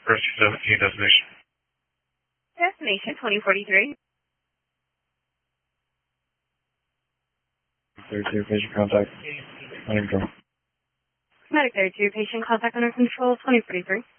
First destination. Destination 2043. 32, patient contact. Under control. Medic 32, patient contact under control 2043.